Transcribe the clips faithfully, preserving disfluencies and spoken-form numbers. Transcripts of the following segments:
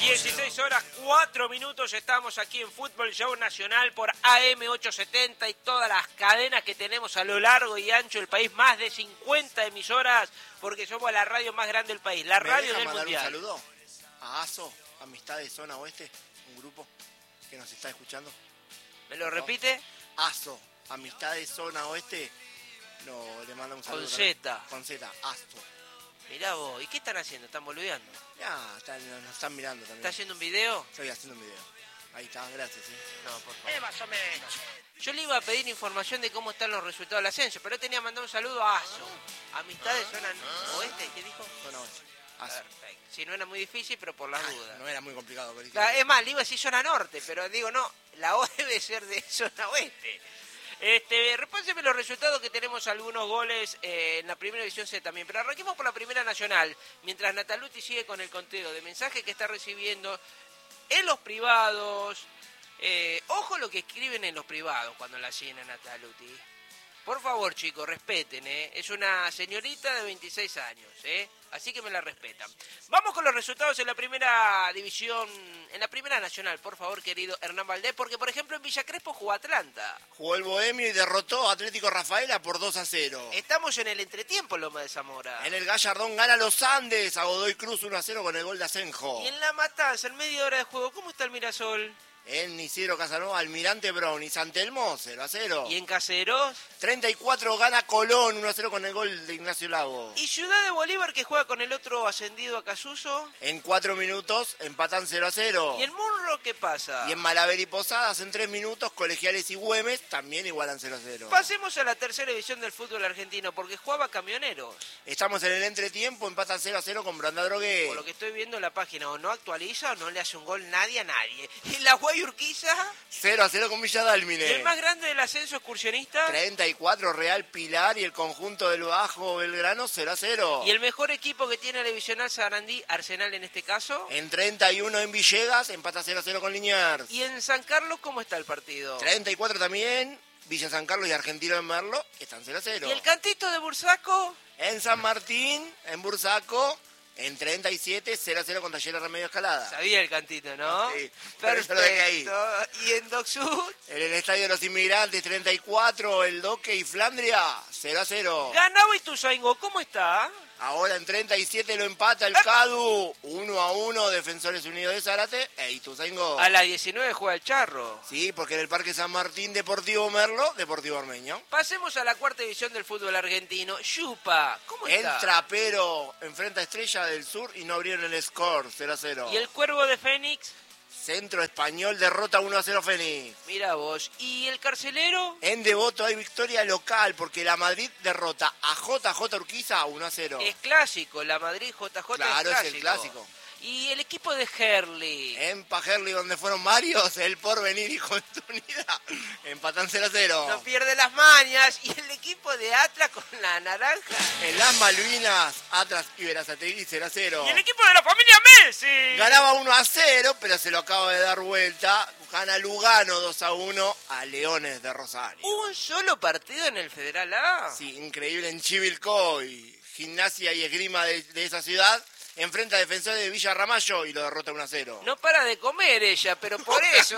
dieciséis horas, cuatro minutos, estamos aquí en Fútbol Show Nacional por A M ochocientos setenta y todas las cadenas que tenemos a lo largo y ancho del país, más de cincuenta emisoras, porque somos la radio más grande del país, la radio del mundial. Un saludo a ASO, Amistades Zona Oeste, un grupo que nos está escuchando. ¿Me lo repite? ASO, Amistades Zona Oeste, no, le manda un saludo. Con Z. Con Z, ASO. Mirá vos, ¿y qué están haciendo? ¿Están boludeando? Ya, están, nos están mirando también. ¿Está haciendo un video? Estoy haciendo un video. Ahí está, gracias. ¿sí? No, por favor. Eh, más o menos. Yo le iba a pedir información de cómo están los resultados del ascenso, pero tenía que mandar un saludo a ASO. Amistades Zona Oeste, ¿qué dijo? Zona Oeste. ASO. Perfecto. Sí, no era muy difícil, pero por las Ay, dudas. No era muy complicado. Pero Claro, es más, le iba a decir Zona Norte, pero digo, no, la O debe ser de Zona Oeste. Este, repáseme los resultados, que tenemos algunos goles eh, en la primera división C también, pero arranquemos por la primera nacional, mientras Nataluti sigue con el conteo de mensajes que está recibiendo en los privados. Eh, ojo lo que escriben en los privados cuando la siguen a Nataluti. Por favor, chicos, respeten, ¿eh? Es una señorita de veintiséis años, ¿eh? Así que me la respetan. Vamos con los resultados en la primera división, en la primera nacional, por favor, querido Hernán Valdés, porque, por ejemplo, en Villa Crespo jugó Atlanta. Jugó el Bohemio y derrotó a Atlético Rafaela por dos a cero. Estamos en el entretiempo en Loma de Zamora. En el Gallardón gana los Andes a Godoy Cruz uno a cero con el gol de Asenjo. Y en La Matanza, en media hora de juego, ¿cómo está el Mirasol? En Isidro Casanova, Almirante Brown y San Telmo, cero a cero. ¿Y en Caseros? treinta y cuatro gana Colón, uno a cero con el gol de Ignacio Lago. ¿Y Ciudad de Bolívar, que juega con el otro ascendido a Casuso? En cuatro minutos empatan cero a cero. ¿Y en Munro qué pasa? Y en Malaver y Posadas, en tres minutos, Colegiales y Güemes también igualan cero a cero. Pasemos a la tercera división del fútbol argentino, porque jugaba Camioneros. Estamos en el entretiempo, empatan cero a cero con Branda Drogué. Por lo que estoy viendo, la página o no actualiza o no le hace un gol nadie a nadie. ¿Y la Guay Urquiza? cero a cero con Villa Dálmine. ¿Y el más grande del ascenso excursionista? treinta y cuatro Real Pilar y el conjunto del Bajo Belgrano cero a cero. ¿Y el mejor equipo que tiene la divisional Sarandí, Arsenal en este caso? En treinta y uno en Villegas, empata cero a cero con Liniers. ¿Y en San Carlos cómo está el partido? treinta y cuatro también, Villa San Carlos y Argentino de Merlo están cero a cero. ¿Y el cantito de Bursaco? En San Martín, en Bursaco, en treinta y siete, cero a cero con Talleres Remedio Escalada. Sabía el cantito, ¿no? Sí, pero eso lo dejé ahí. Perfecto. ¿Y en Doc Sud? En el Estadio de los Inmigrantes, treinta y cuatro, el Doque y Flandria, cero a cero. Ganaba Ituzaingó, ¿cómo está? Ahora en treinta y siete lo empata el Cadu, uno a uno, Defensores Unidos de Zárate e Ituzaingó. A las diecinueve juega el Charro. Sí, porque en el Parque San Martín, Deportivo Merlo, Deportivo Ormeño. Pasemos a la cuarta división del fútbol argentino. Yupa, ¿cómo El está? Trapero enfrenta a Estrella del Sur y no abrieron el score, cero a cero. ¿Y el Cuervo de Fénix? Centro Español derrota uno a cero Fénix. Mira vos. ¿Y el Carcelero? En Devoto hay victoria local porque la Madrid derrota a J J Urquiza uno a cero. Es clásico, la Madrid J J Claro, es es clásico. el clásico. ¿Y el equipo de Herley? En Pajerli, donde fueron varios, el Porvenir y Continuidad empatan cero a cero. No pierde las mañas. ¿Y el equipo de Atlas con la naranja? En las Malvinas, Atlas y Berazategui cero a cero. ¿Y el equipo de la familia Messi? Ganaba uno a cero, pero se lo acaba de dar vuelta. Gana Lugano dos a uno a Leones de Rosario. ¿Un solo partido en el Federal A? Sí, increíble en Chivilcoy. Gimnasia y esgrima de, de esa ciudad enfrenta a Defensores de Villa Ramallo y lo derrota uno a cero. No para de comer ella, pero por eso...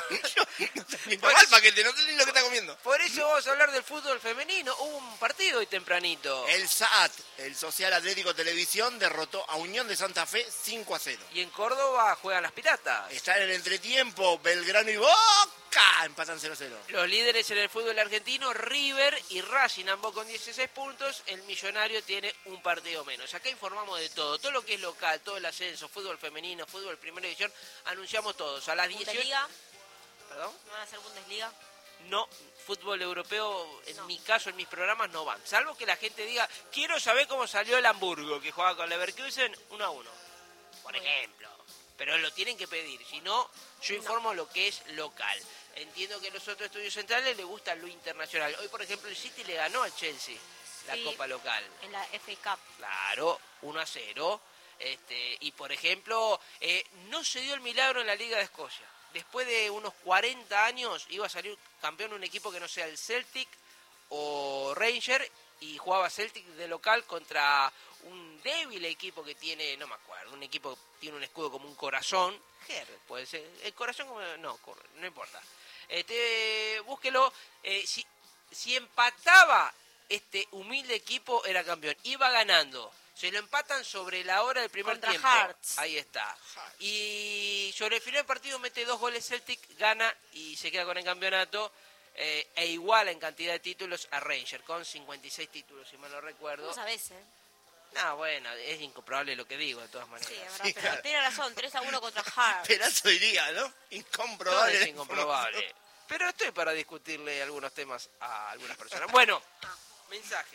Por mal paquete, no sé ni lo que está comiendo. Por eso vamos a hablar del fútbol femenino. Hubo un partido hoy tempranito. El S A T, el Social Atlético Televisión, derrotó a Unión de Santa Fe cinco a cero. Y en Córdoba juegan las Piratas. Está en el entretiempo, Belgrano y Boca empatan cero a cero. Los líderes en el fútbol argentino, River y Racing, ambos con dieciséis puntos. El Millonario tiene un partido menos. Acá informamos de todo, todo lo que es local, todo el ascenso, fútbol femenino, fútbol primera división, anunciamos todos. A las dieciocho... ¿Bundesliga? ¿Perdón? ¿No van a hacer Bundesliga? No, fútbol europeo, en No. mi caso, en mis programas, no van. Salvo que la gente diga, quiero saber cómo salió el Hamburgo, que juega con Leverkusen uno a uno. Por ejemplo. Pero lo tienen que pedir, si no, yo informo lo que es local. Entiendo que a los otros estudios centrales les gusta lo internacional. Hoy, por ejemplo, el City le ganó al Chelsea la Sí, Copa Local. En la F A Cup. Claro, uno a cero. Este, y, por ejemplo, eh, no se dio el milagro en la Liga de Escocia. Después de unos cuarenta años iba a salir campeón un equipo que no sea el Celtic o Ranger y jugaba Celtic de local contra un débil equipo que tiene, no me acuerdo, un equipo que tiene un escudo como un corazón. Ger, puede ser. El corazón como... No, no importa. Este, búsquelo. Eh, si, si empataba este humilde equipo, era campeón. Iba ganando. Se lo empatan sobre la hora del primer Contra tiempo. Hearts. Ahí está. Y sobre el final del partido mete dos goles Celtic, gana y se queda con el campeonato. Eh, e iguala en cantidad de títulos a Rangers, con cincuenta y seis títulos, si mal no recuerdo. No sabés, ¿eh? No, bueno, es incomprobable lo que digo, de todas maneras. Sí, es verdad, Sí, pero claro. tiene razón, tres a uno contra Hearts. Perazo diría, ¿no? Todo Incomprobable. es incomprobable. Pero estoy para discutirle algunos temas a algunas personas. Bueno, mensajes.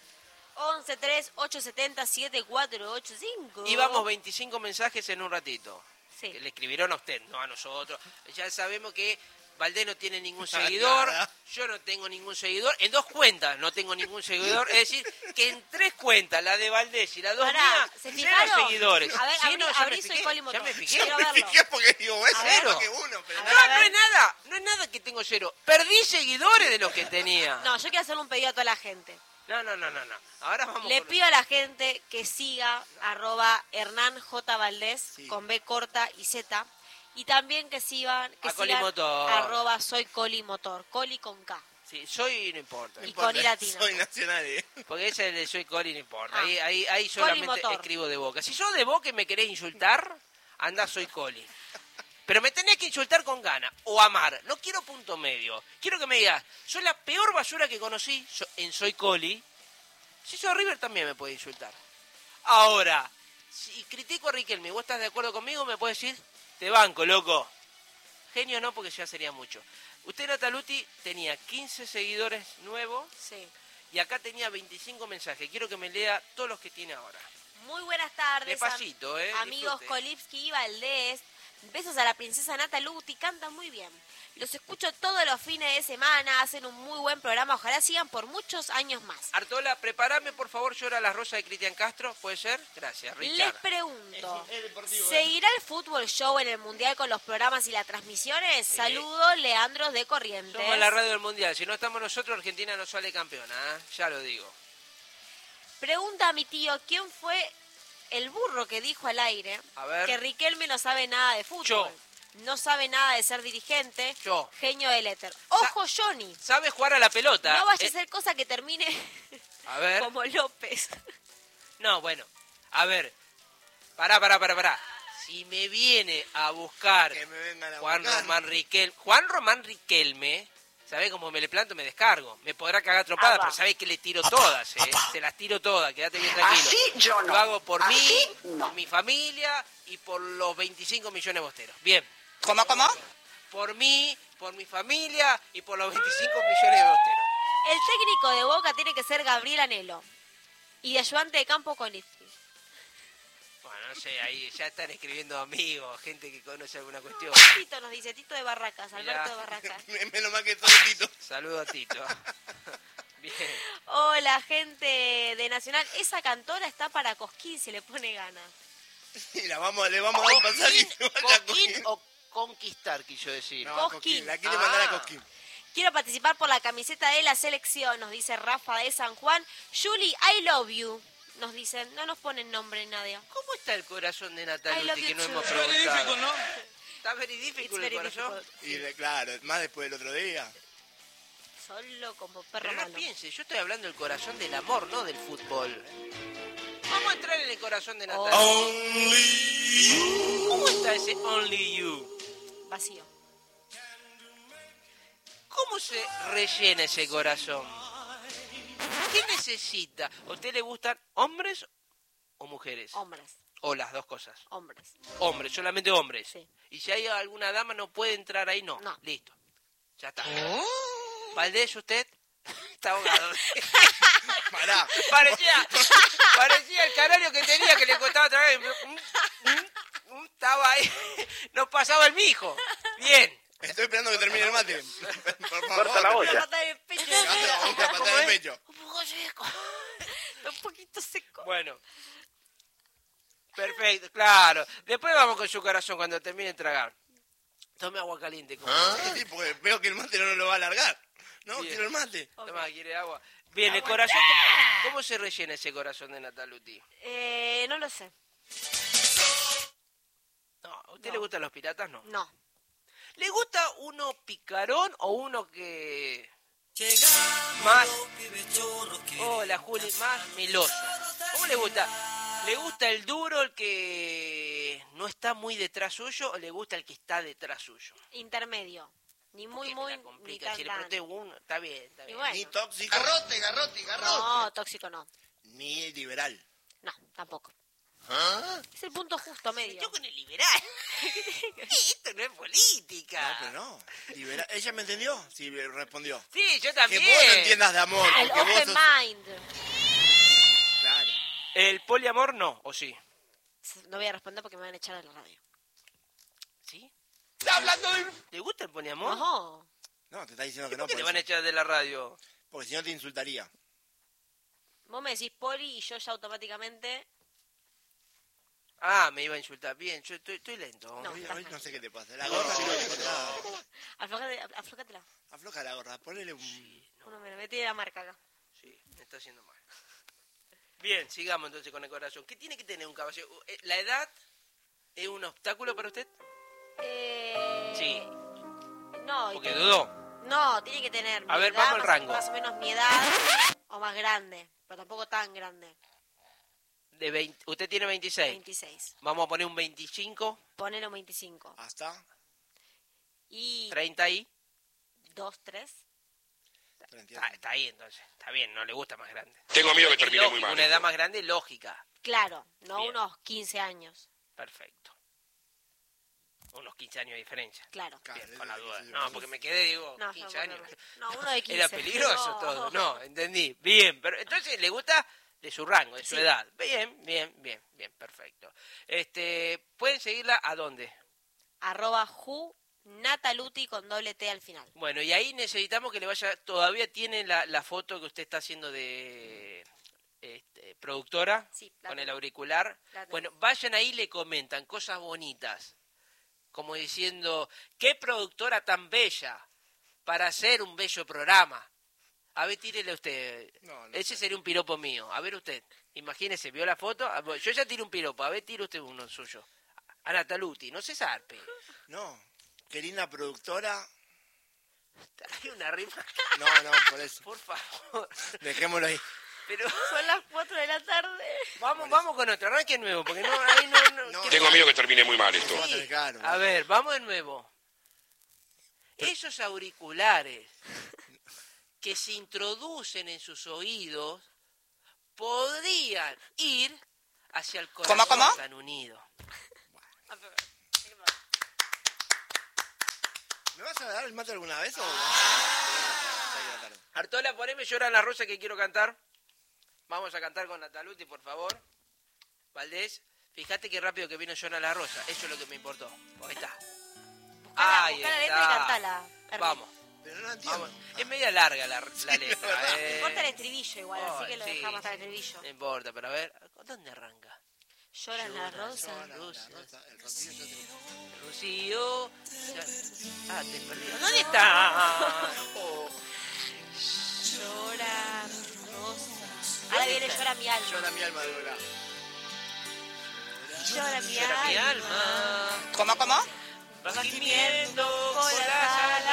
once tres ocho siete cero siete cuatro ocho cinco. Y vamos veinticinco mensajes en un ratito. Sí. Que le escribieron a usted, no a nosotros. Ya sabemos que Valdés no tiene ningún Nada. seguidor, yo no tengo ningún seguidor. En dos cuentas no tengo ningún seguidor. Es decir, que en tres cuentas, la de Valdés y la dos Pará, mías, ¿se cero fijaron? seguidores. A ver, Sí, abrí- no, ya abrí me Soy fijé, Colimotor. ya me fijé. Quiero Yo me verlo. fijé porque digo, bueno, A es ver. más que uno, pero A nada. ver, No, no es nada, no es nada que tengo cero. Perdí seguidores de los que tenía. No, yo quiero hacerle un pedido a toda la gente. No, no, no, no, no. Ahora vamos Le con- pido a la gente que siga arroba Hernán J. Valdés Sí. con B corta y Z. Y también que sigan, que A sigan Colimotor. arroba soy Colimotor. Coli con K. Sí, soy, no importa. No Y importa, con I latina. Soy nacional, ¿eh? Porque ese es el de soy Coli, no importa. Ah. Ahí, ahí, ahí solamente Colimotor. escribo de boca. Si sos de boca y me querés insultar, anda soy Coli. Pero me tenés que insultar con ganas o amar. No quiero punto medio. Quiero que me digas, soy la peor basura que conocí so- en Soy Coli. Si sos River también me puede insultar. Ahora, si critico a Riquelme y vos estás de acuerdo conmigo, me puedes decir, te banco, loco. Genio no, porque ya sería mucho. Usted, Nataluti, tenía quince seguidores nuevos Sí. y acá tenía veinticinco mensajes. Quiero que me lea todos los que tiene ahora. Muy buenas tardes. Despacito, am- eh, Amigos disfrute. Kolipsky y Valdés. Besos a la princesa Nataluti, cantan muy bien. Los escucho todos los fines de semana, hacen un muy buen programa, ojalá sigan por muchos años más. Artola, prepárame, por favor, Llora la Rosa de Cristian Castro, ¿puede ser? Gracias, Les Richard. pregunto, Es- es deportivo, ¿eh? ¿seguirá el fútbol show en el Mundial con los programas y las transmisiones? Saludos, Leandros de Corrientes. Somos la radio del Mundial. Si no estamos nosotros, Argentina no sale campeona, ¿eh? Ya lo digo. Pregunta a mi tío, ¿quién fue el burro que dijo al aire A ver. que Riquelme no sabe nada de fútbol? Yo. No sabe nada de ser dirigente. Yo. Genio del éter. Ojo, Johnny. ¿Sabe jugar a la pelota? No vaya Eh, a ser cosa que termine A ver. como López. No, bueno. A ver. Pará, pará, pará, pará. Si me viene a buscar Que me vengan a Juan buscar. Román Riquelme... Juan Román Riquelme... ¿Sabés cómo me le planto? Me descargo. Me podrá cagar tropada, pero sabés que le tiro todas, ¿eh? Se las tiro todas, quédate bien tranquilo. Así yo no. Lo hago por Así mí, no. por mi familia y por los veinticinco millones de bosteros. Bien. ¿Cómo, cómo? Por mí, por mi familia y por los veinticinco millones de bosteros. El técnico de Boca tiene que ser Gabriel Anhelo. Y de ayudante de campo con Lipski. Bueno, no sé, ahí ya están escribiendo amigos, gente que conoce alguna cuestión. Tito nos dice, Tito de Barracas, Mirá. Alberto de Barracas. Menos mal que todo Tito. Saludo a Tito. Bien. Hola, gente de Nacional. Esa cantora está para Cosquín, si le pone ganas. Y la vamos, le vamos a dar un pasaje y se vaya a Coquín Cosquín. o conquistar, quiso decir. No, a Cosquín. Cosquín. La quiere mandar a Ah. Cosquín. Quiero participar por la camiseta de la selección, nos dice Rafa de San Juan. Julie, I love you. Nos dicen, no nos ponen nombre, Nadia. ¿Cómo está el corazón de I love Nataluti you que no too. hemos preguntado? Está very difficult It's el very corazón. difficult. Y le- claro, más después del otro día. Solo como perro Pero no malo. piense, yo estoy hablando del corazón del amor, no del fútbol. Vamos a entrar en el corazón de Oh. Nataluti. ¿Cómo está ese Only You? Vacío. ¿Cómo se rellena ese corazón? ¿Qué necesita? ¿A usted le gustan hombres o mujeres? Hombres, O las dos cosas. hombres. Hombres, solamente hombres. Sí. Y si hay alguna dama no puede entrar ahí, no. No. Listo. Ya está. Valdés, usted está ahogado. Pará. parecía, parecía el canario que tenía que le costaba traer. Mm, mm, mm, Estaba ahí. Nos pasaba el mijo. Bien. Estoy esperando que termine el mate. Por favor. Corta la olla. Una patada en el pecho. Una patada ¿Cómo en el es? pecho. Un poco seco. Un poquito seco. Bueno. Perfecto, claro. Después vamos con su corazón cuando termine de tragar. Tome agua caliente. Como... Sí, porque veo que el mate no lo va a alargar. No, Bien. quiero el mate. Toma, quiere agua. Bien, el corazón, ¿cómo, cómo se rellena ese corazón de Nataluti? Eh, no lo sé. No, ¿a usted No. le gustan los piratas? No. No. ¿Le gusta uno picarón o uno que... más... Hola, Juli, más meloso? ¿Cómo le gusta? ¿Le gusta el duro, el que no está muy detrás suyo, o le gusta el que está detrás suyo? Intermedio. Ni muy, ¿Qué muy, me la ni complica? tan, Si le tan. pregunté uno, está bien, está Y bien. bueno. Ni tóxico, Garrote, garrote, garrote. No, tóxico no. ni liberal. No, tampoco. ¿Ah? Es el punto justo Se medio. metió con el liberal. Esto no es política. No, pero no. Liberal. ¿Ella me entendió? Sí, respondió. Sí, yo Que también. vos no entiendas de amor. El porque vos open sos... mind. Claro. ¿El poliamor no, o sí? No voy a responder porque me van a echar de la radio. ¿Sí? ¿Está hablando de...? ¿Te gusta el poliamor? No. No, te está diciendo ¿Y que por no. qué te por van a eso. echar de la radio? Porque si no te insultaría. Vos me decís poli y yo ya automáticamente... Ah, me iba a insultar. Bien, yo estoy, estoy lento. No. Hoy, hoy no sé qué te pasa. La gorra sí no te encontraba. Aflójate, aflójatela. Afloja la gorra. Ponele un... Uno me metí la marca acá. Sí, me está haciendo mal. Bien, sigamos entonces con el corazón. ¿Qué tiene que tener un caballero? Eh, ¿La edad es un obstáculo para usted? Eh... Sí. No, y Porque te- dudó. no, tiene que tener mi A ver, edad, vamos al más- rango. Más o menos mi edad o más grande, pero tampoco tan grande. De veinte, usted tiene veintiséis. veintiséis. Vamos a poner un veinticinco, Ponele un veinticinco. Hasta... Y treinta y... dos, tres. Está, está ahí entonces. Está bien, no le gusta más grande. Tengo miedo que Es termine muy lógico, mal. una edad más grande, lógica. Claro, no Bien. unos quince años. Perfecto. Unos quince años de diferencia. Claro. Claro, Bien, con la es lo duda. que se- No, porque me quedé, digo, No, quince no, años. no, no, uno de quince. Era peligroso No. todo. No, entendí. Bien, pero entonces le gusta de su rango, de su Sí. edad. Bien, bien, bien, bien, perfecto. Este, ¿pueden seguirla a dónde? Arroba ju Nataluti con doble T al final. Bueno, y ahí necesitamos que le vaya, todavía tiene la, la foto que usted está haciendo de este, productora, Sí, la con el tengo. auricular. La tengo. Bueno, vayan ahí y le comentan cosas bonitas, como diciendo, qué productora tan bella para hacer un bello programa. A ver, tírele usted. No, no Ese sé. sería un piropo mío. A ver usted, imagínese, vio la foto. Ah, bueno, yo ya tiro un piropo, a ver, tire usted uno suyo. A Nataluti, no se zarpe. No. Qué linda productora. Hay una rima. No, no, por eso. Por favor. Dejémoslo ahí. Pero Son las cuatro de la tarde. vamos, vamos con otro, arranque de nuevo, porque no, ahí no, no, No, ¿qué Tengo pasa? miedo que termine muy mal esto. Va a ser caro. A ver, vamos de nuevo. Esos auriculares que se introducen en sus oídos podrían ir hacia el corazón ¿Cómo, cómo? tan unido. ¿Me vas a dar el mate alguna vez o...? Artola, poneme Lloran las rosas que quiero cantar. Vamos a cantar con Nataluti, por favor. Valdés, fíjate qué rápido que vino Lloran las rosas. Eso es lo que me importó. Ahí está. Buscá Ahí la letra y está. cantala. Hermes. Vamos. Pero no entiendo. Vamos. Es media larga la, la letra. verdad. eh. No importa el estribillo igual, así que lo Sí, dejamos hasta el sí. estribillo. No importa, pero a ver, ¿dónde arranca? Lloran las rosas. La rosa, el rocío ya te- Rocío. ya- Ah, te perdí. ¿Dónde está? Oh, Lloran rosas. Ahora viene llora mi alma. Llora mi alma de verdad. Llora mi llora mi alma. alma. ¿Cómo, cómo? Va gimiendo por Por las las